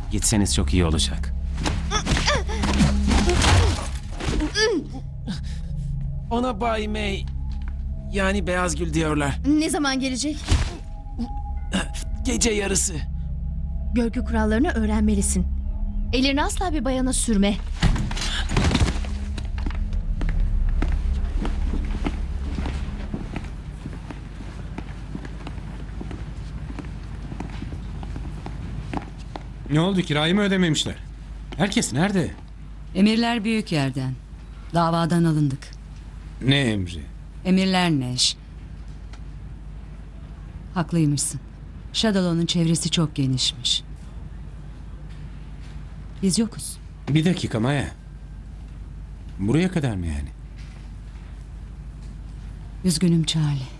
Gitseniz çok iyi olacak. Ona Bay May, yani Beyaz Gül diyorlar. Ne zaman gelecek? Gece yarısı. Görgü kurallarını öğrenmelisin. Ellerini asla bir bayana sürme. Ne oldu, kirayı mı ödememişler? Herkes nerede? Emirler büyük yerden. Davadan alındık. Ne emri? Emirler Neş. Haklıymışsın. Shadowlan'ın çevresi çok genişmiş. Biz yokuz. Bir dakika Maya. Buraya kadar mı yani? Üzgünüm Charlie.